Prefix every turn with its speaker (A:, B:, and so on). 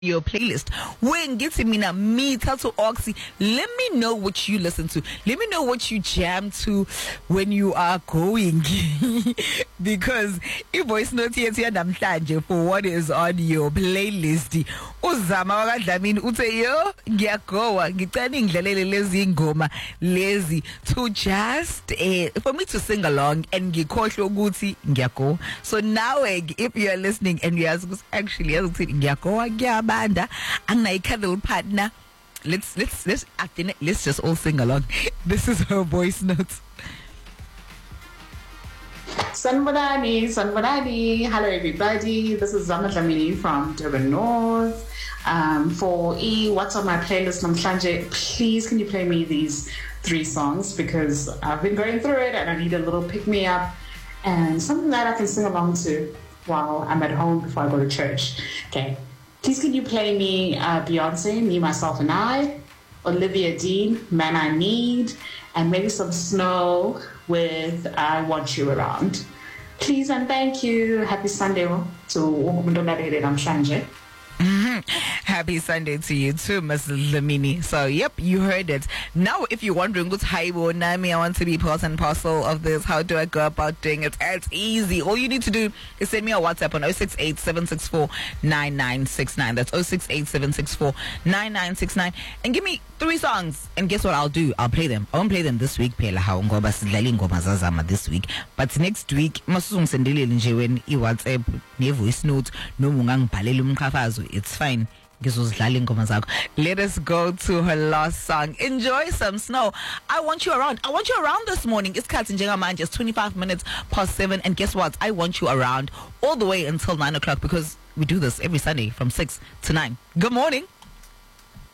A: your playlist. When getting me to Oxy, let me know what you listen to. Let me know what you jam to when you are going. Because if voice note here namhlanje for what is on your playlist. Uzama wakadlamini uthe yo ngiyagowa ngicela ngidlalele lezi ingoma lezi to just for me to sing along and ngikhohle ukuthi ngiyagowa. So now if you are listening and you ask actually ngiyagowa ngiyabanda anginayi cuddle partner, let's just all sing along. This is her voice notes.
B: Sanbonani. Hello everybody. This is Zama Dlamini from Durban North. For what's on my playlist namhlanje, please can you play me these 3 songs because I've been going through it and I need a little pick me up and something that I can sing along to while I'm at home before I go to church. Okay. Please can you play me Beyonce, Me, Myself and I, Olivia Dean, Man I Need, and maybe some Snow with I Want You Around. Please and thank you. Happy Sunday to namhlanje.
A: Happy Sunday to you too, Ms. Lamini. So, yep, you heard it. Now, if you're wondering what's Haibo Nami, I want to be part and parcel of this. How do I go about doing it? It's easy. All you need to do is send me a WhatsApp on 068-764-9969. That's 068-764-9969. And give me 3 songs. And guess what I'll do? I'll play them. I won't play them this week. This week. But next week, WhatsApp, voice note, it's fine. Let us go to her last song. Enjoy some Snow. I Want You Around. I want you around this morning. It's Kat and Jenga just 25 minutes past 7. And guess what? I want you around all the way until 9 o'clock because we do this every Sunday from 6 to 9. Good morning.